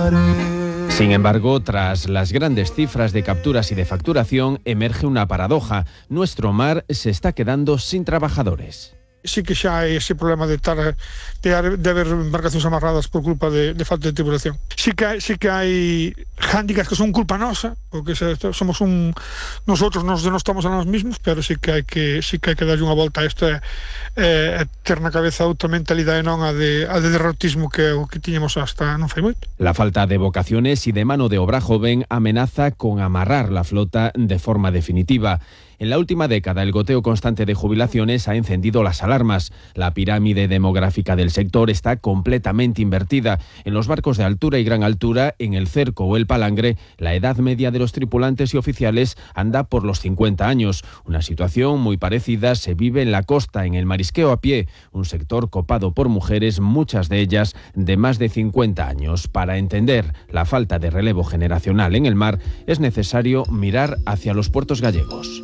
Sin embargo, tras las grandes cifras de capturas y de facturación, emerge una paradoja. Nuestro mar se está quedando sin trabajadores. Sí que xa hai ese problema de haber embarcacións amarradas por culpa de falta de tripulación. Sí que hai hándicaps que son culpa nosa, porque somos nosotros nos denostamos a nós mismos, pero sí que hai que darlle unha volta a isto e ter na cabeza outra mentalidade, non a de derrotismo que o que tiñamos hasta non fai moito. La falta de vocaciones y de mano de obra joven amenaza con amarrar la flota de forma definitiva. En la última década, el goteo constante de jubilaciones ha encendido las alarmas. La pirámide demográfica del sector está completamente invertida. En los barcos de altura y gran altura, en el Cerco o el Palangre, la edad media de los tripulantes y oficiales anda por los 50 años. Una situación muy parecida se vive en la costa, en el marisqueo a pie, un sector copado por mujeres, muchas de ellas de más de 50 años. Para entender la falta de relevo generacional en el mar, es necesario mirar hacia los puertos gallegos.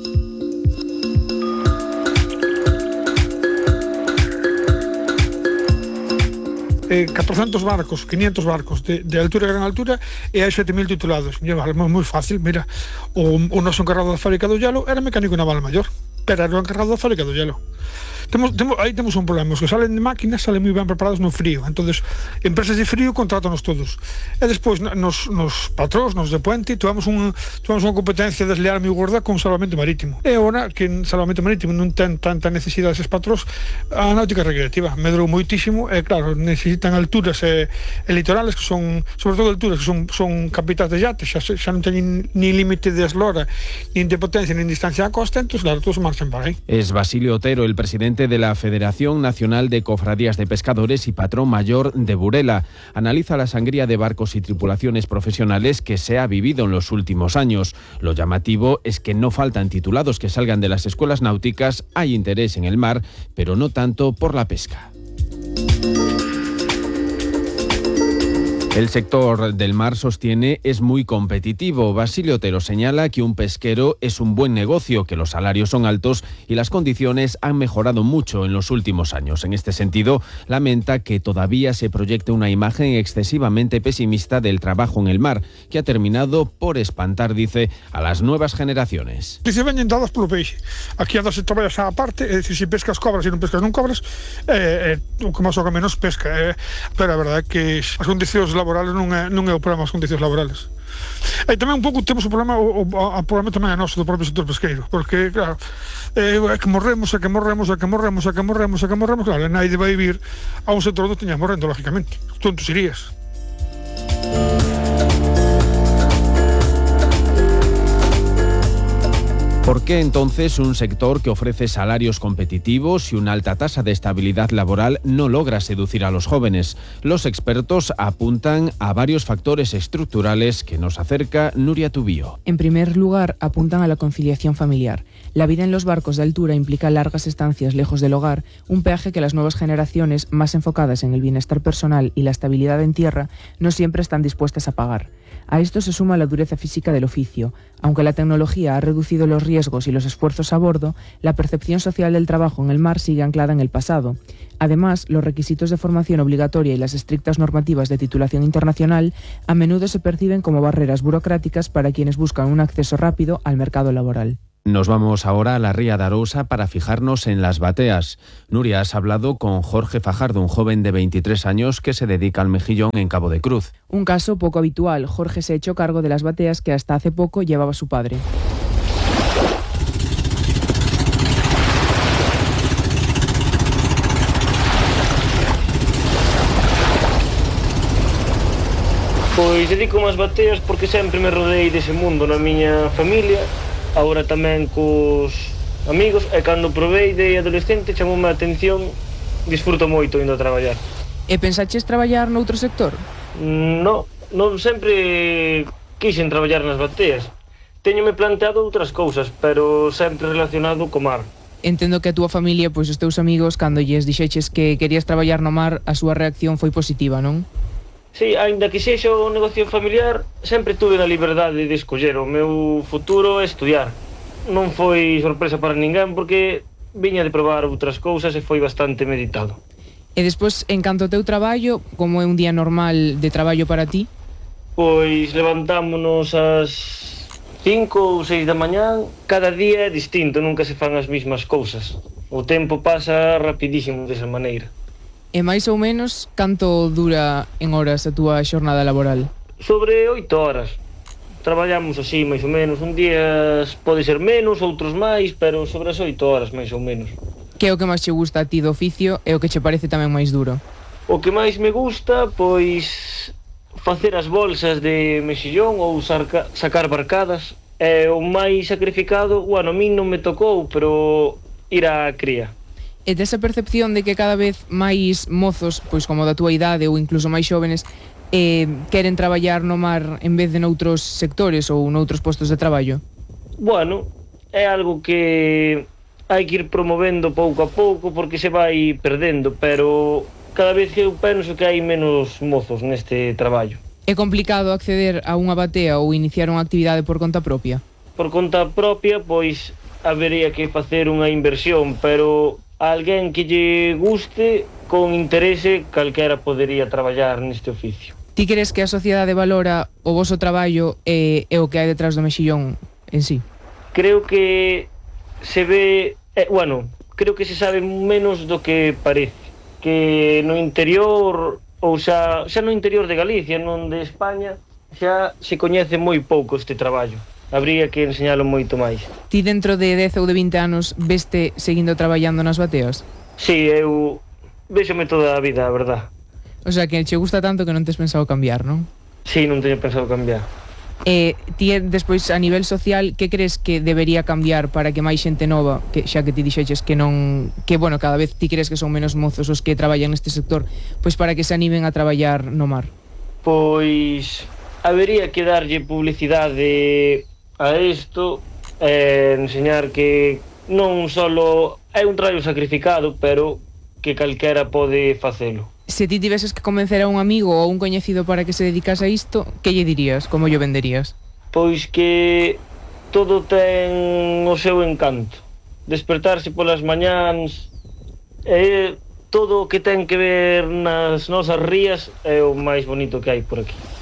400 barcos, 500 barcos de altura e gran altura e hai 7.000 titulados. É moi fácil, mira, o noso encargado da fábrica do hielo era mecánico naval maior, pero era o encargado da fábrica do hielo. Aí temos un problema, os que salen de máquinas salen moi ben preparados no frío, entonces empresas de frío contrátanos todos, e despois nos patróns, nos de puente, tuvamos unha competencia desleal moi gorda con salvamento marítimo, e agora que en salvamento marítimo non ten tanta necesidade eses patróns, a náutica recreativa medrou moitísimo, e claro, necesitan alturas e litorales que son, sobre todo alturas que son capitais de yates, xa non teñen ni límite de eslora, nin de potencia, nin distancia á costa, entón claro, todos marchan para aí. Es Basilio Otero, el presidente de la Federación Nacional de Cofradías de Pescadores y patrón mayor de Burela. Analiza la sangría de barcos y tripulaciones profesionales que se ha vivido en los últimos años. Lo llamativo es que no faltan titulados que salgan de las escuelas náuticas, hay interés en el mar, pero no tanto por la pesca. El sector del mar, sostiene, es muy competitivo. Basilio Otero señala que un pesquero es un buen negocio, que los salarios son altos y las condiciones han mejorado mucho en los últimos años. En este sentido, lamenta que todavía se proyecte una imagen excesivamente pesimista del trabajo en el mar, que ha terminado por espantar, dice, a las nuevas generaciones. Dice, veñen dadas polo peixe. Aquí andas e traballas á parte, é dicir, se pescas cobras e non pescas non cobras, o que máis ou que menos pesca. Pero a verdade é que as condicións laborales non é o problema as condicións laborales. E tamén un pouco temos o problema tamén é noso do propio sector pesqueiro, porque claro, é que morremos, claro, e naide vai vir a un sector onde teñas morrendo, lógicamente. Tontos irías. ¿Por qué entonces un sector que ofrece salarios competitivos y una alta tasa de estabilidad laboral no logra seducir a los jóvenes? Los expertos apuntan a varios factores estructurales que nos acerca Nuria Tubío. En primer lugar, apuntan a la conciliación familiar. La vida en los barcos de altura implica largas estancias lejos del hogar, un peaje que las nuevas generaciones, más enfocadas en el bienestar personal y la estabilidad en tierra, no siempre están dispuestas a pagar. A esto se suma la dureza física del oficio. Aunque la tecnología ha reducido los riesgos y los esfuerzos a bordo, la percepción social del trabajo en el mar sigue anclada en el pasado. Además, los requisitos de formación obligatoria y las estrictas normativas de titulación internacional a menudo se perciben como barreras burocráticas para quienes buscan un acceso rápido al mercado laboral. Nos vamos ahora a la Ría de Arousa para fijarnos en las bateas. Nuria, has hablado con Jorge Fajardo, un joven de 23 años que se dedica al mejillón en Cabo de Cruz. Un caso poco habitual. Jorge se echó cargo de las bateas que hasta hace poco llevaba su padre. Pois dedico as bateas porque sempre me rodeei dese mundo na miña familia. Agora tamén cos amigos, e cando provei de adolescente chamoume a atención, disfruto moito indo a traballar. E pensaches traballar noutro sector? Non sempre quixen traballar nas bateas. Téñome planteado outras cousas, pero sempre relacionado co mar. Entendo que a túa familia, pois os teus amigos, cando lles dixeches que querías traballar no mar, a súa reacción foi positiva, non? Sí, aínda que sexa un negocio familiar, sempre tuve a liberdade de escoller. O meu futuro é estudiar. Non foi sorpresa para ninguén porque viña de probar outras cousas e foi bastante meditado. E despois, en canto ao teu traballo, como é un día normal de traballo para ti? Pois levantámonos ás 5 ou 6 da mañán. Cada día é distinto, nunca se fan as mesmas cousas. O tempo pasa rapidísimo desa maneira. E máis ou menos, canto dura en horas a túa xornada laboral? Sobre 8 horas. Traballamos así, máis ou menos. Un día pode ser menos, outros máis, pero sobre as 8 horas, máis ou menos. Que é o que máis che gusta a ti do oficio e o que che parece tamén máis duro? O que máis me gusta, pois, facer as bolsas de mexillón ou sacar barcadas. É o máis sacrificado, bueno, a min non me tocou, pero ir á cría. E desa percepción de que cada vez máis mozos, pois como da túa idade ou incluso máis xóvenes, queren traballar no mar en vez de noutros sectores ou noutros postos de traballo? Bueno, é algo que hai que ir promovendo pouco a pouco porque se vai perdendo, pero cada vez que eu penso que hai menos mozos neste traballo. É complicado acceder a unha batea ou iniciar unha actividade por conta propia? Por conta propia, pois, habería que facer unha inversión, pero a alguén que lle guste, con interese, calquera podería traballar neste oficio. Ti crees que a sociedade valora o voso traballo e o que hai detrás do mexillón en sí? Creo que se ve, creo que se sabe menos do que parece. Que no interior, ou xa no interior de Galicia, non de España, xa se coñece moi pouco este traballo. Habría que enseñalo moito máis. Ti dentro de 10 ou de 20 anos veste seguindo traballando nas bateas? Si, eu véxome toda a vida, a verdad. O sea, que che gusta tanto que non tes pensado cambiar, non? Si, non teño pensado cambiar. Ti despois a nivel social, que crees que debería cambiar para que máis xente nova, que xa que ti dixeches que non, que bueno, cada vez ti crees que son menos mozos os que traballan neste sector, pois para que se animen a traballar no mar? Pois habería que darlle publicidade a isto, enseñar que non solo é un traballo sacrificado, pero que calquera pode facelo. Se ti tiveses que convencer a un amigo ou un coñecido para que se dedicase a isto, que lle dirías? Como lle venderías? Pois que todo ten o seu encanto. Despertarse polas mañáns, todo o que ten que ver nas nosas rías é o máis bonito que hai por aquí.